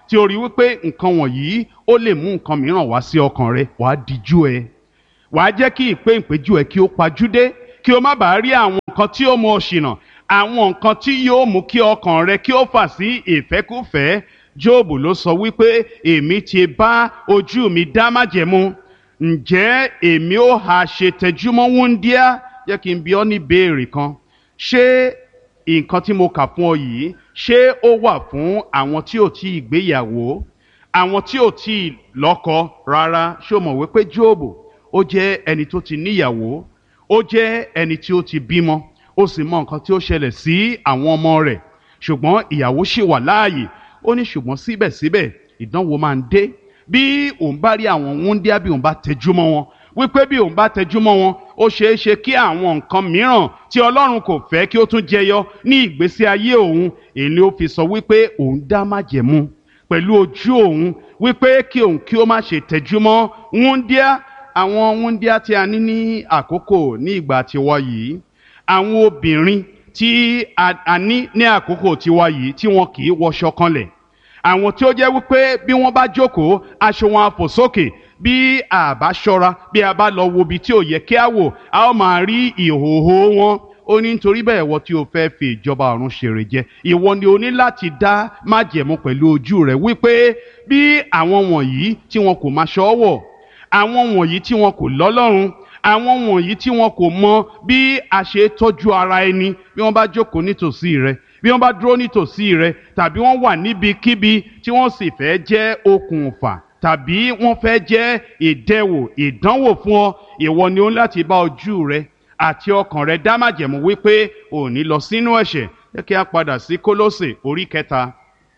tí o rí wípé nǹkan wọ̀nyí ó lè mú nǹkan mìíràn wá sí ọkàn rẹ, wàá dijú ẹ, wàá jẹ́ kí ìpéǹpéjú ẹ kí ó pajúdé, kí o má bàa rí àwọn nǹkan tí ó mú ọ ṣìnà, àwọn nǹkan tí yóò mú kí ọkàn rẹ kí ó fà sí ìfẹ́kúfẹ̀ẹ́. Jóòbù ló sọ wípé èmi ti bá ojú mi dá májẹ̀mú, ǹjẹ́ èmi ó ha ṣe tẹjúmọ́ wúńdíá? Jẹ́ kí n bi ọ́ ní béèrè kan, ṣé nǹkan tí mo kà fún ọ yìí ṣé ó wà fún àwọn tí ò tí ì gbéyàwó, àwọn tí ò tí ì lọ́kọ? Rárá. Ṣé o mọ̀ wípé Jóòbù ó jẹ́ ẹni tó ti níyàwó, ó jẹ́ ẹni tí ó ti bímọ, ó sì mọ nǹkan tí ó ṣẹlẹ̀ sí àwọn ọmọ rẹ̀, ṣùgbọ́n ìyàwó ṣì wà láàyè. Ó ní ṣùgbọ́n síbẹ̀síbẹ̀ ìdánwò máa ń dé. Bí òun bá rí àwọn wúńdíá, bí òun bá tẹjúmọ́ wọn, wípé bí òun bá tẹjúmọ́ wọn, ó ṣeé ṣe kí àwọn nǹkan mìíràn tí Ọlọ́run kò fẹ́ kí ó tún jẹyọ ní ìgbésí ayé òun. Èyí ni ó fi sọ wípé òun dá májẹ̀mú pẹ̀lú ojú òun wípé kí òun kí ó má ṣe tẹjúmọ́ wúńdíá. Àwọn wúńdíá tí a ní ní àkókò ní ìgbà tiwa yìí, àwọn obìnrin tí a ní ní àkókò tiwa yìí tí wọn kì í wọṣọ kanlẹ̀, àwọn tí ó jẹ́ wípé bí wọ́n bá jókòó aṣọ wọn á fò sókè, bí a bá ṣọ́ra, bí a bá lọ wo ibi tí ò yẹ kí a wò, a ó máa rí ìhòòhò wọn. Ó ní nítorí bẹ́ẹ̀ ìwọ tí o fẹ́ fi ìjọba ọ̀run ṣèrè jẹ, ìwọ ni o ní láti dá májẹ̀mú pẹ̀lú ojú rẹ wípé bí àwọn wọ̀nyí tí wọn kò máa ṣọ́ wọ̀, àwọn wọ̀nyí tí wọn kò lọ́lọ́run, àwọn wọ̀nyí tí wọn kò mọ bí a ṣe tọ́jú ara ẹni, bí wọ́n bá jókòó nítòsí rẹ, bí wọ́n bá dúró nítòsí rẹ, tàbí wọ́n wà níbikíbi tí wọ́n sì fẹ́ jẹ́ okùnfà tàbí wọ́n fẹ́ jẹ́ ìdẹwò ìdánwò fún ọ, ìwọ ni ó ń láti bá ojú rẹ àti ọkàn rẹ dá májẹ̀mú wípé ò ní lọ sínú ẹ̀ṣẹ̀. Jẹ́ kí a padà sí Kólósè orí kẹta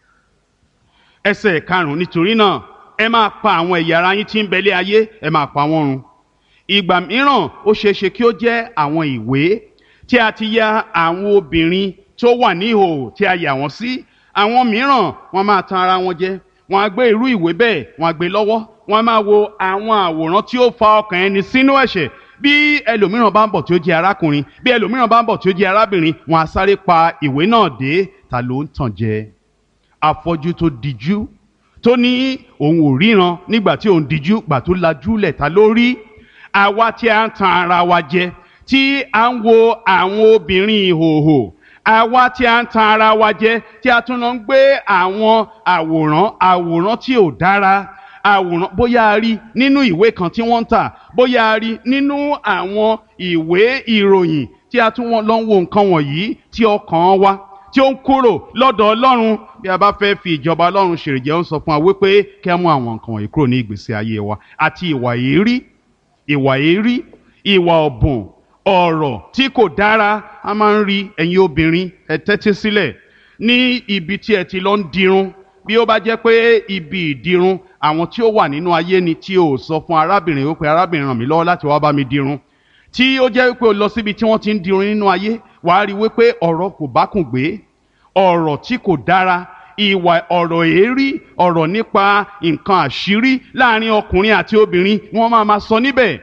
ẹsẹ̀ karùn-ún. Nítorí náà ẹ máa pa àwọn ẹ̀yà ara yín tí ń bẹ lé ayé, ẹ máa pa wọ́n run. Ìgbà mìíràn ó ṣeé ṣe kí ó jẹ́ àwọn ìwé tí a ti ya àwọn obìnrin tó wà ní ìhòòhò tí a yà wọ́n sí. Àwọn mìíràn wọ́n máa tan ara wọn jẹ, wọ́n á gbé irú ìwé bẹ́ẹ̀, wọ́n á gbé lọ́wọ́, wọ́n á máa wo àwọn àwòrán tí ó fa ọkàn ẹni sínú ẹ̀ṣẹ̀. Bí ẹlòmíràn bá ń bọ̀ tí ó jẹ́ arákùnrin, bí ẹlòmíràn bá ń bọ̀ tí ó jẹ́ arábìnrin, wọ́n á sáré pa ìwé náà dé. Ta ló ń tàn jẹ? Afọ́jú tó dijú tó ní òun ò ríran nígbà tí òun dijú, gbà tó lajúlẹ̀, ta ló rí? Àwa tí a ń tan ara wa jẹ, tí a ń wo àwọn obìnrin ìhòòhò, àwa tí a ń tan ara wa jẹ, tí a tún lọ ń gbé àwọn àwòrán àwòrán tí ò dára, àwòrán bóyá a rí nínú ìwé kan tí wọ́n ń tà, bóyá a rí nínú àwọn ìwé ìròyìn tí a tún lọ ń wo nǹkan wọ̀nyí, tí ọkàn wa tí ó ń kúrò lọ́dọ̀ Ọlọ́run. Bí a bá fẹ́ fi ìjọba Ọlọ́run ṣèrè jẹ, ó ń sọ fún wa wípé kí a mú àwọn nǹkan wọ̀nyí kúrò ní ìgbésí ayé wa. Àti ìwà èérí, ìwà èérí, ìwà ọ̀bùn, ọ̀rọ̀ tí kò dára. A máa ń rí ẹ̀yin obìnrin, ẹ tẹ́tí sílẹ̀, ní ibi tí ẹ ti lọ ń dirun. Bí ó bá jẹ́ pé ibi ìdirun àwọn tí ó wà nínú ayé ni, tí o sọ fún arábìnrin wípé arábìnrin ràn mí lọ́wọ́ láti wá bá mi dirun, tí ó jẹ́ wípé o lọ síbi tí wọ́n ti ń dirun nínú ayé, wàá rí wípé ọ̀rọ̀ kò bá kùn gbé, ọ̀rọ̀ tí kò dára, ìwà ọ̀rọ̀ èérí, ọ̀rọ̀ nípa nǹkan àṣírí láàrin ọkùnrin àti obìnrin wọ́n máa ma sọ níbẹ̀.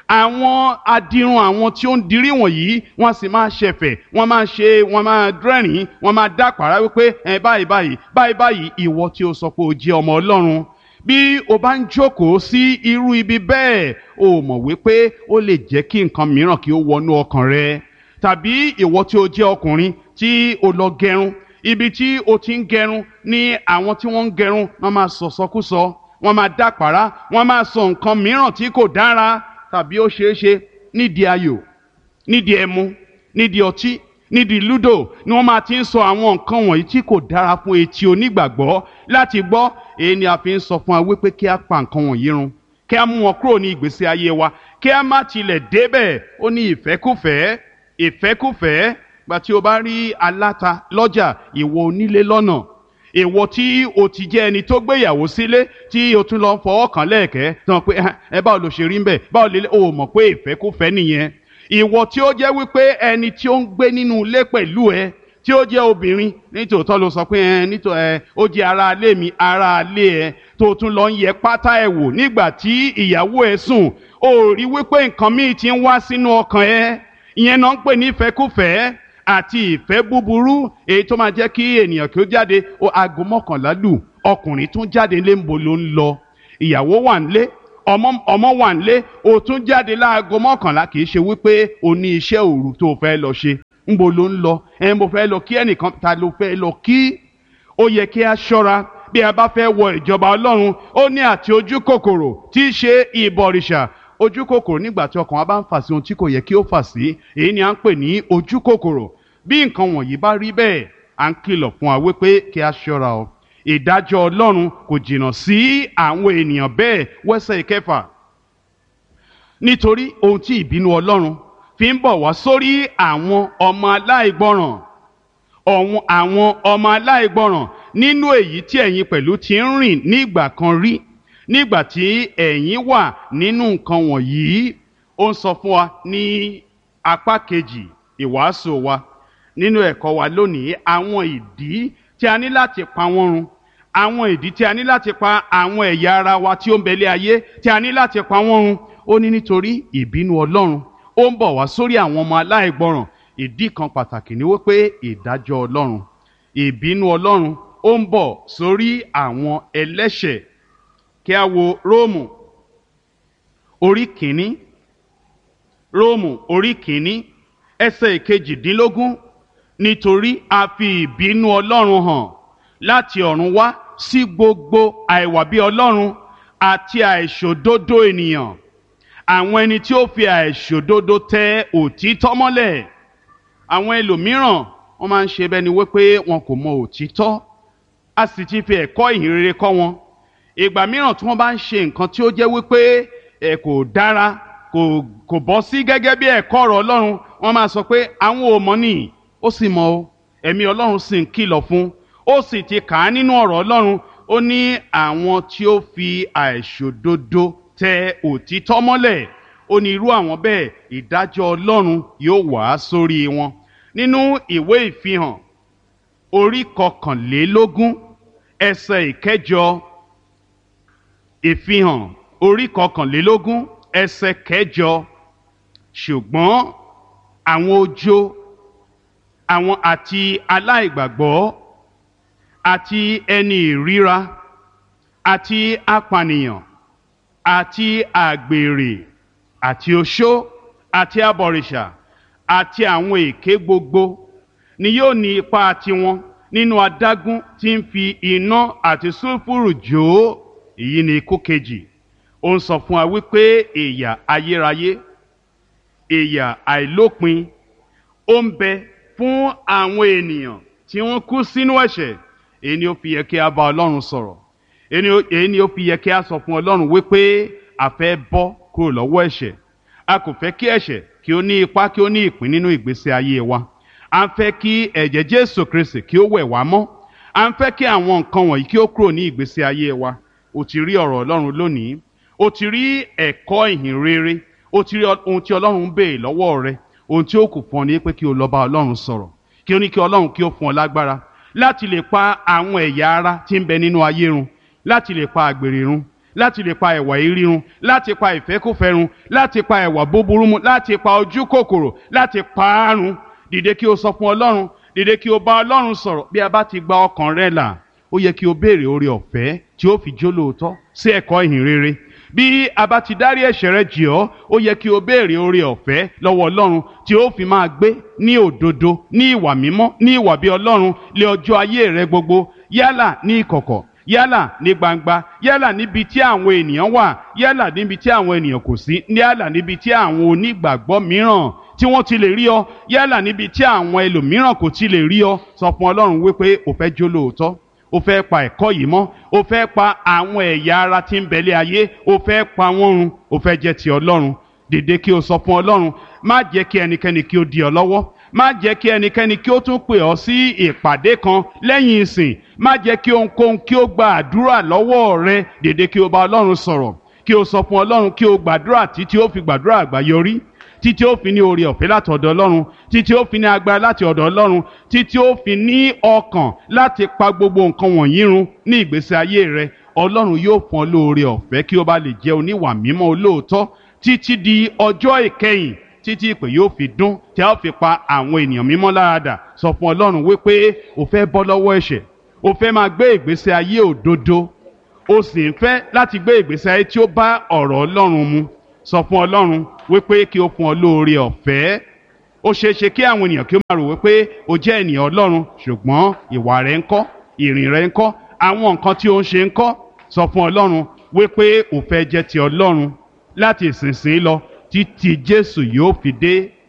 Àwọn adirun, àwọn tí ó ń dirí wọ̀nyí, wọ́n sì máa ṣẹ̀fẹ̀, wọ́n máa ṣe, wọ́n máa dẹ́rìn, wọ́n máa dápàrá wípé ẹ báyìí báyìí báyìí báyìí. Ìwọ tí o sọ pé o jẹ́ ọmọ Ọlọ́run, bí o bá ń jókòó sí irú ibi bẹ́ẹ̀, o mọ̀ wípé ó lè jẹ́ kí nǹkan mìíràn kí ó wọnú ọkàn rẹ. Tàbí ìwọ tí o jẹ́ ọkùnrin tí o lọ gẹrun, ibi tí o ti ń gẹrun ní àwọn tí wọ́n ń gẹrun wọ́n máa sọ̀sọkúsọ, wọ́n máa dápàrá, wọ́n máa sọ nǹkan mìíràn tí kò dára. Tàbí ó ṣeé ṣe nídìí ayò, nídìí ẹmu, nídìí ọtí, nídìí lúdò ni wọ́n máa ti ń sọ àwọn nǹkan wọ̀nyí tí kò dára fún etí onígbàgbọ́ láti gbọ́. Èyí ni a fi ń sọ fún wa wípé kí a pa nǹkan wọ̀nyí run, kí a mú wọn kúrò ní ìgbésí ayé wa, kí a má tilẹ̀ débẹ̀. Ó ní ìfẹ́kúfẹ̀ẹ́, ìfẹ́kúfẹ̀ẹ́. Gbà tí o bá rí aláta lọ́jà, ìwọ onílé lọ́nà, ìwọ tí o ti jẹ́ ẹni tó gbéyàwó sílé, tí o tún lọ fọwọ́ kàn lẹ́ẹ̀kẹ́ tán pé ẹ báwo ló ṣe rí ń bẹ̀, báwo lè o mọ̀ pé ìfẹ́kúfẹ̀ẹ́ nìyẹn. Ìwọ tí ó jẹ́ wípé ẹni tí ó ń gbé nínú ilé pẹ̀lú ẹ, tí ó jẹ́ obìnrin, nítòótọ́ ló sọ pé ẹ nítò ẹ ó jẹ́ ará ilé mi, ará ilé ẹ, tó tún lọ ń yẹ pátá ẹ wò nígbà tí ìyàwó ẹ sùn, ó rí wípé nǹkan míì ti ń wá sínú ọkàn ẹ. Ìyẹn náà ń pè ní ìfẹ́kúfẹ̀ẹ́ àti ìfẹ́ búburú, èyí tó máa jẹ́ kí ènìyàn kí ó jáde aago mọ́kànlá lù, ọkùnrin tún jáde nílé, ńbo ló ń lọ? Ìyàwó wà nílé, ọmọ ọmọ wà nílé, o tún jáde láago mọ́kànlá. Kì í ṣe wípé o ní iṣẹ́ òru tó fẹ́ lọ ṣe. Ńbo ló ń lọ? ẹ mo fẹ́ lọ kí ẹnìkan, ta ló fẹ́ lọ kí? Ó yẹ kí a ṣọ́ra bí a bá fẹ́ wọ ìjọba Ọlọ́run. Ó ní àti ojú kòkòrò tí í ṣe ìbọ̀rìṣà. Ojú kòkòrò nígbà tí ọkàn wa bá ń fà sí ohun tí kò yẹ kí ó fà sí, èyí ni à ń pè ní ojú kòkòrò. Bí nǹkan wọ̀nyí bá rí bẹ́ẹ̀, à ń kìlọ̀ fún wa wípé kí a ṣọ́ra o. Ìdájọ́ Ọlọ́run kò jìnnà sí àwọn ènìyàn bẹ́ẹ̀. Wẹ́sẹ̀ ìkẹfà, nítorí ohun tí ìbínú Ọlọ́run fi ń bọ̀ wá sórí àwọn ọmọ aláìgbọràn, ọ̀hún àwọn ọmọ aláìgbọràn nínú èyí tí ẹ̀yin pẹ̀lú ti ń rìn nígbà kan rí, nígbà tí ẹ̀yin wà nínú nǹkan wọ̀nyí. Ó ń sọ fún wa ní apá kejì ìwàásù wa nínú ẹ̀kọ́ wa lónìí àwọn ìdí tí a ní láti pa wọ́n run, àwọn ìdí tí a ní láti pa àwọn ẹ̀yà ara wa tí ó ń bẹ̀lẹ̀ ayé tí a ní láti pa wọ́n run. Ó ní nítorí ìbínú Ọlọ́run ó ń bọ̀ wá sórí àwọn ọmọ aláìgbọràn. Ìdí kan pàtàkì ni wípé ìdájọ́ Ọlọ́run, ìbínú Ọlọ́run ó ń bọ̀ sórí àwọn ẹlẹ́ṣẹ̀. Kí a wo Róòmù orí kìíní, Róòmù orí kìíní ẹsẹ̀ ìkejìdínlógún. Nítorí a fi ìbínú Ọlọ́run hàn láti ọ̀run wá sí gbogbo àìwà bí Ọlọ́run àti àìṣòdodo ènìyàn, àwọn ẹni tí ó fi àìṣòdodo tẹ òtítọ́ mọ́lẹ̀. Àwọn ẹlòmíràn wọ́n máa ń ṣe bẹ́ẹ̀ ni wípé wọn kò mọ òtítọ́, a sì ti fi ẹ̀kọ́ ìhìnrere kọ́ wọn. Ìgbà mìíràn tí wọ́n bá ń ṣe nǹkan tí ó jẹ́ wípé ẹ̀ kò dára, kò kò bọ́ sí gẹ́gẹ́ bí ẹ̀kọ́ ọ̀rọ̀ Ọlọ́run, wọ́n máa sọ pé àwọn ò mọ̀ nìyí. Ó sì mọ̀ o, ẹ̀mí Ọlọ́run sì ń kìlọ̀ fún, ó sì ti kà á nínú ọ̀rọ̀ Ọlọ́run. Ó ní àwọn tí ó fi àìṣòdodo tẹ òtítọ́ mọ́lẹ̀. Ó ní irú àwọn bẹ́ẹ̀ ìdájọ́ Ọlọ́run yóò wá sórí wọn. Nínú ìwé ìfihàn orí kọkànlélógún ẹsẹ̀ ìkẹjọ, ìfihàn orí kọkànlélógún ẹsẹ̀ kẹjọ, ṣùgbọ́n àwọn ojo, àwọn àti aláìgbàgbọ́ àti ẹni ìríra àti apànìyàn àti àgbèrè àti oṣó àti abọ̀rìṣà àti àwọn èké gbogbo ni yóò ní ipa tiwọn nínú adágún tí ń fi iná àti sulfuru jó. Èyí ni ikú kejì. Ó ń sọ fún wa wípé ìyà ayérayé, ìyà àìlópin ó ń bẹ fún àwọn ènìyàn tí wọ́n kú sínú ẹ̀ṣẹ̀. Èyí ni ó fi yẹ kí a bá Ọlọ́run sọ̀rọ̀. Èyí ni ó fi yẹ kí a sọ fún Ọlọ́run wípé a fẹ́ bọ́ kúrò lọ́wọ́ ẹ̀ṣẹ̀. A kò fẹ́ kí ẹ̀ṣẹ̀ kí ó ní ipá, kí ó ní ìpín nínú ìgbésí ayé wa. A ń fẹ́ kí ẹ̀jẹ̀ Jésù Kristi kí ó wẹ̀ wá mọ́. A ń fẹ́ kí àwọn nǹkan wọ̀nyí kí ó kúrò ní ìgbésí ayé wa. O ti rí ọ̀rọ̀ Ọlọ́run lónìí. O ti rí ẹ̀kọ́ ìhìnrere. O ti rí ohun tí Ọlọ́run ń béè lọ́wọ́ rẹ. Ohun tí ó kù fún ọ ni pé kí o lọ bá Ọlọ́run sọ̀rọ̀. Kí o ní kí Ọlọ́run kí ó fún ọ lágbára láti lè pa àwọn ẹ̀yà ara tí ń bẹ nínú ayé run, láti lè pa àgbèrè run, láti lè pa ẹ̀wà èérí run, láti pa ìfẹ́kúfẹ̀ẹ́ run, láti pa ẹ̀wà búburú mu, láti pa ojú kòkòrò, láti pa á run. Dìde kí o sọ fún Ọlọ́run, dìde kí o bá Ọlọ́run sọ̀rọ̀. Bí a bá ti gba ọkàn rẹ là, ó yẹ kí o béèrè oore ọ̀fẹ́ tí ó fi jó lóòótọ́ sí ẹ̀kọ́ ìhìnrere. Bí a bá ti dárí ẹ̀ṣẹ̀ rẹ jì ọ́, ó yẹ kí o béèrè oore ọ̀fẹ́ lọ́wọ́ Ọlọ́run tí ó fi máa gbé ní òdodo, ní ìwà mímọ́, ní ìwà bí Ọlọ́run lé ọjọ́ ayé rẹ gbogbo, yálà ní ìkọ̀kọ̀, yálà ní gbangba, yálà níbi tí àwọn ènìyàn wà, yálà níbi tí àwọn ènìyàn kò sí, yálà níbi tí àwọn onígbàgbọ́ mìíràn tí wọ́n ti lè rí ọ, yálà níbi tí àwọn ẹlòmíràn kò ti lè rí ọ. Sọ fún Ọlọ́run wípé o fẹ́ jó lóòótọ́, o fẹ́ pa ẹ̀kọ́ yìí mọ́, o fẹ́ pa àwọn ẹ̀yà ara tí ń bẹ̀lẹ̀ ayé, o fẹ́ pa wọ́n run, o fẹ́ jẹ́ ti Ọlọ́run. Dìde kí o sọ fún Ọlọ́run. Má jẹ́ kí ẹnikẹ́ni kí ó dí ọ lọ́wọ́. Má jẹ́ kí ẹnikẹ́ni kí ó tún pè ọ́ sí ìpàdé kan lẹ́yìn ìsìn. Má jẹ́ kí ohunkóhun kí ó gba àdúrà lọ́wọ́ rẹ. Dìde kí o bá Ọlọ́run sọ̀rọ̀. Kí o sọ fún Ọlọ́run, kí o gbàdúrà títí ó fi gbàdúrà àgbáyọrí, títí ó fi ní oore ọ̀fẹ́ láti ọ̀dọ̀ Ọlọ́run, títí ó fi ní agbára láti ọ̀dọ̀ Ọlọ́run, títí ó fi ní ọkàn láti pa gbogbo nǹkan wọ̀nyí run ní ìgbésí ayé rẹ. Ọlọ́run yóò fún ọ lóore ọ̀fẹ́ kí o bá lè jẹ́ oníwà mímọ́ olóòótọ́ títí di ọjọ́ ìkẹyìn, títí ìpè yóò fi dún tí a ó fi pa àwọn ènìyàn mímọ́ láradà. Sọ fún Ọlọ́run wípé o fẹ́ bọ́ lọ́wọ́ ẹ̀ṣẹ̀, o fẹ́ máa gbé ìgbésí ayé òdodo o sì ń fẹ́ láti gbé ìgbésí ayé tí ó bá ọ̀rọ̀ Ọlọ́run mu, sọ fún Ọlọ́run wípé kí ó fún ọ lóore ọ̀fẹ́. Ó ṣeé ṣe kí àwọn ènìyàn kí ó máa rò wípé o jẹ́ ènìyàn Ọlọ́run, ṣùgbọ́n ìwà rẹ ńkọ́, ìrìn rẹ ńkọ́, àwọn nǹkan tí ó ń ṣe ńkọ́. Sọ fún Ọlọ́run wípé o fẹ́ jẹ́ ti Ọlọ́run láti ìsinsìnyí lọ títí Jésù yóò fi dé.